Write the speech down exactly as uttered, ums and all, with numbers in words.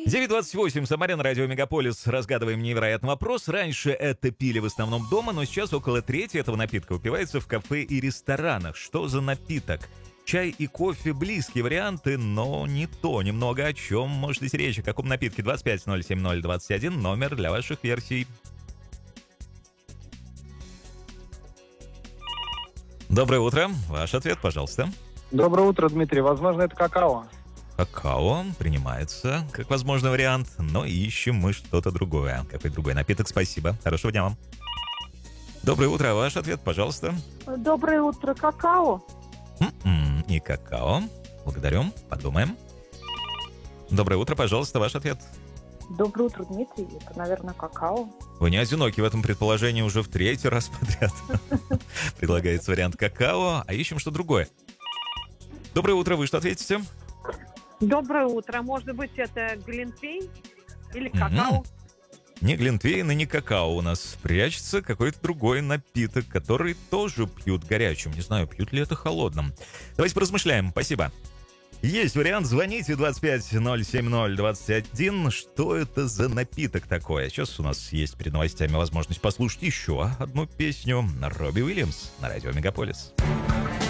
девять двадцать восемь, Самарин, радио Мегаполис. Разгадываем невероятный вопрос. Раньше это пили в основном дома, но сейчас около трети этого напитка выпивается в кафе и ресторанах. Что за напиток? Чай и кофе — близкие варианты, но не то. Немного о чем может идти речь. О каком напитке? двадцать пять ноль семь ноль двадцать один, номер для ваших версий. Доброе утро. Ваш ответ, пожалуйста. Доброе утро, Дмитрий. Возможно, это какао. Какао принимается как возможный вариант, но ищем мы что-то другое. Какой другой напиток? Спасибо. Хорошего дня вам. Доброе утро. Ваш ответ, пожалуйста. Доброе утро, какао. М-м, не какао. Благодарю. Подумаем. Доброе утро, пожалуйста, ваш ответ. Доброе утро, Дмитрий. Это, наверное, какао. Вы не одиноки в этом предположении уже в третий раз подряд. Предлагается вариант какао, а ищем что другое. Доброе утро, вы что ответите? Доброе утро. Может быть, это глинтвейн или какао? Не глинтвейн и не какао. У нас прячется какой-то другой напиток, который тоже пьют горячим. Не знаю, пьют ли это холодным. Давайте поразмышляем. Спасибо. Есть вариант. Звоните двадцать пять ноль семь ноль двадцать один. Что это за напиток такой? Сейчас у нас есть перед новостями возможность послушать еще одну песню. Робби Уильямс на радио Мегаполис.